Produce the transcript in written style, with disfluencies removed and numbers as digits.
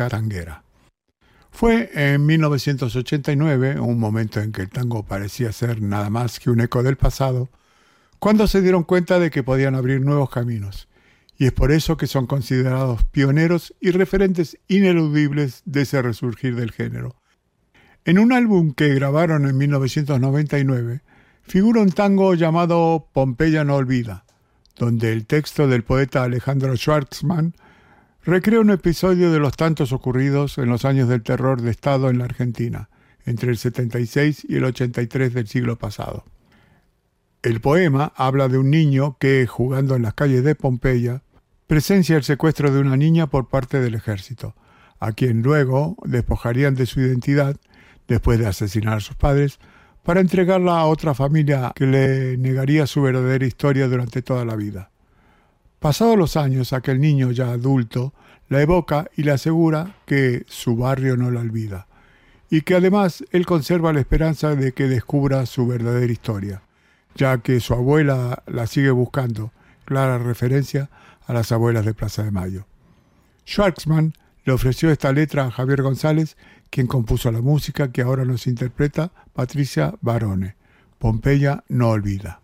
música tanguera. Fue en 1989, un momento en que el tango parecía ser nada más que un eco del pasado, cuando se dieron cuenta de que podían abrir nuevos caminos. Y es por eso que son considerados pioneros y referentes ineludibles de ese resurgir del género. En un álbum que grabaron en 1999, figura un tango llamado Pompeya no olvida, donde el texto del poeta Alejandro Schwartzman recrea un episodio de los tantos ocurridos en los años del terror de Estado en la Argentina, entre el 76 y el 83 del siglo pasado. El poema habla de un niño que, jugando en las calles de Pompeya, presencia el secuestro de una niña por parte del ejército, a quien luego despojarían de su identidad, después de asesinar a sus padres, para entregarla a otra familia que le negaría su verdadera historia durante toda la vida. Pasados los años, aquel niño ya adulto la evoca y le asegura que su barrio no la olvida, y que además él conserva la esperanza de que descubra su verdadera historia, ya que su abuela la sigue buscando, clara referencia a las abuelas de Plaza de Mayo. Schwartzman le ofreció esta letra a Javier González, quien compuso la música que ahora nos interpreta Patricia Barone. Pompeya no olvida.